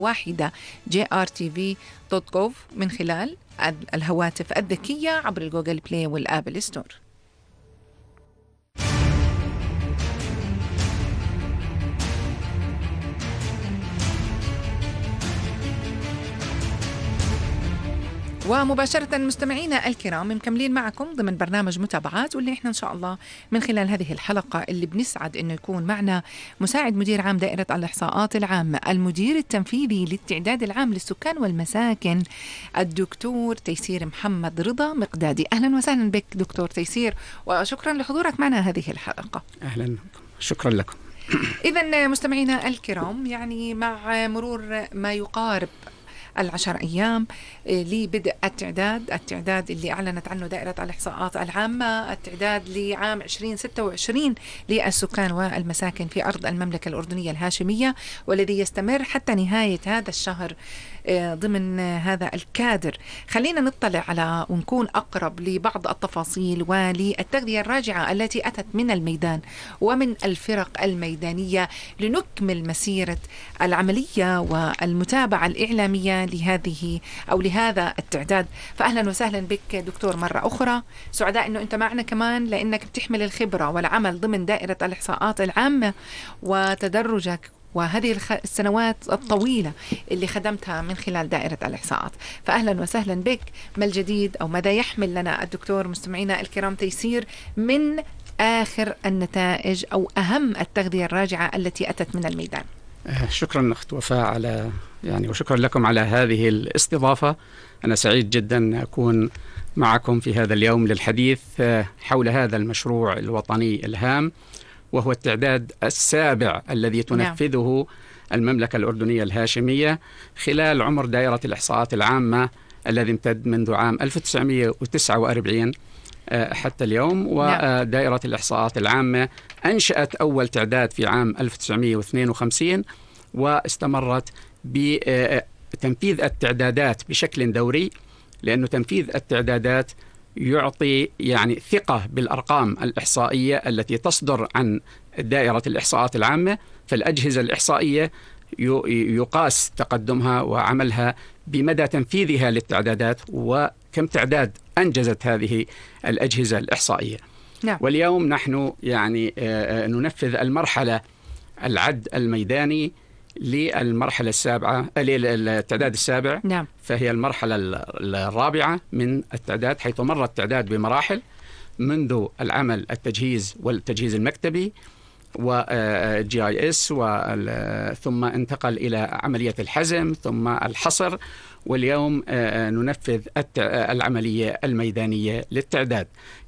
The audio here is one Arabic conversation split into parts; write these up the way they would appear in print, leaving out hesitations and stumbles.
واحدة JRTV.gov من خلال الهواتف الذكية عبر الجوجل بلاي والآبل ستور. ومباشرة مستمعينا الكرام مكملين معكم ضمن برنامج متابعات، واللي احنا ان شاء الله من خلال هذه الحلقة اللي بنسعد انه يكون معنا مساعد مدير عام دائرة الإحصاءات العامة، المدير التنفيذي للتعداد العام للسكان والمساكن، الدكتور تيسير محمد رضا مقدادي. اهلا وسهلا بك دكتور تيسير، وشكرا لحضورك معنا هذه الحلقة. اهلا بكم، شكرا لكم. اذا مستمعينا الكرام، يعني مع مرور ما يقارب 10 أيام لبدء التعداد اللي أعلنت عنه دائرة الإحصاءات العامة، التعداد لعام 2026 للسكان والمساكن في أرض المملكة الأردنية الهاشمية، والذي يستمر حتى نهاية هذا الشهر ضمن هذا الكادر. خلينا نطلع على ونكون أقرب لبعض التفاصيل وللتغذية الراجعة التي أتت من الميدان ومن الفرق الميدانية لنكمل مسيرة العملية والمتابعة الإعلامية لهذا التعداد. فأهلا وسهلا بك دكتور مرة أخرى، سعداء أنه أنت معنا كمان، لأنك بتحمل الخبرة والعمل ضمن دائرة الإحصاءات العامة وتدرجك وهذه السنوات الطويلة اللي خدمتها من خلال دائرة الإحصاءات. فأهلا وسهلا بك. ما الجديد أو ماذا يحمل لنا الدكتور مستمعينا الكرام تيسير من آخر النتائج أو أهم التغذية الراجعة التي أتت من الميدان؟ شكرا أخت وفاء وشكرا لكم على هذه الاستضافة. أنا سعيد جدا أن أكون معكم في هذا اليوم للحديث حول هذا المشروع الوطني الهام، وهو التعداد السابع الذي تنفذه المملكة الأردنية الهاشمية خلال عمر دائرة الإحصاءات العامة الذي امتد منذ عام 1949 حتى اليوم. ودائرة الإحصاءات العامة أنشأت أول تعداد في عام 1952 واستمرت بتنفيذ التعدادات بشكل دوري، لأنه تنفيذ التعدادات يعطي ثقة بالأرقام الإحصائية التي تصدر عن دائرة الإحصاءات العامة. فالأجهزة الإحصائية يقاس تقدمها وعملها بمدى تنفيذها للتعدادات وكم تعداد أنجزت هذه الأجهزة الإحصائية. نعم. واليوم نحن ننفذ العد الميداني للمرحلة السابعة، للتعداد السابع. نعم. فهي المرحلة الرابعة من التعداد، حيث مر التعداد بمراحل منذ العمل التجهيز والتجهيز المكتبي وGIS، ثم انتقل إلى عملية الحزم ثم الحصر، واليوم ننفذ العملية الميدانية للتعداد.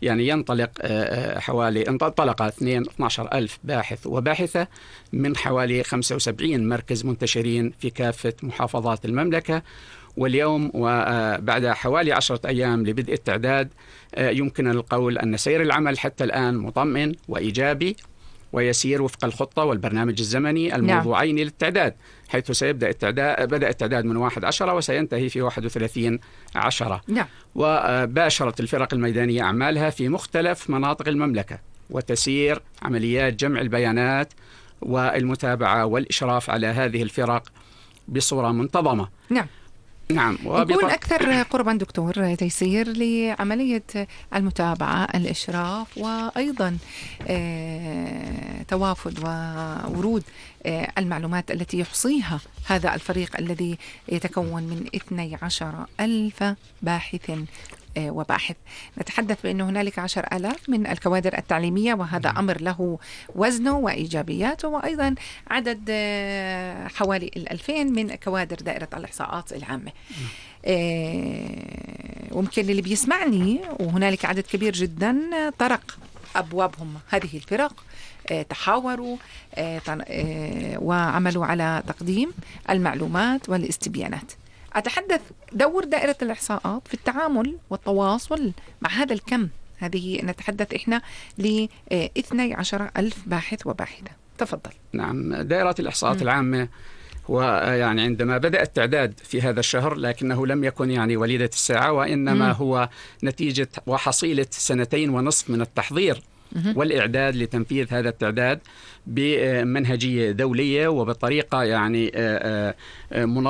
انطلق 12,000 باحث وباحثة من حوالي 75 مركز منتشرين في كافة محافظات المملكة. واليوم وبعد حوالي 10 أيام لبدء التعداد يمكن القول أن سير العمل حتى الآن مطمئن وإيجابي ويسير وفق الخطة والبرنامج الزمني الموضوعين للتعداد، حيث بدأ التعداد من 1/10 وسينتهي في 31/10. نعم. وباشرت الفرق الميدانية أعمالها في مختلف مناطق المملكة، وتسير عمليات جمع البيانات والمتابعة والإشراف على هذه الفرق بصورة منتظمة. نعم. نعم. نكون أكثر قربا دكتور تيسير لعملية المتابعة، الإشراف، وأيضا توافد وورود المعلومات التي يحصيها هذا الفريق الذي يتكون من 12,000 باحث وباحث. نتحدث بأن هنالك 10,000 من الكوادر التعليمية، وهذا أمر له وزنه وإيجابياته، وأيضا عدد حوالي 2000 من كوادر دائرة الإحصاءات العامة. وممكن اللي بيسمعني وهنالك عدد كبير جدا طرق أبوابهم هذه الفرق، تحاوروا وعملوا على تقديم المعلومات والاستبيانات. أتحدث دور دائرة الإحصاءات في التعامل والتواصل مع هذا الكم. هذه نتحدث إحنا ل 12,000 باحث وباحثة. تفضل. نعم. دائرة الإحصاءات العامة عندما بدأ التعداد في هذا الشهر، لكنه لم يكن وليدة الساعة، وإنما هو نتيجة وحصيلة 2.5 سنين من التحضير والإعداد لتنفيذ هذا التعداد بمنهجية دولية وبطريقة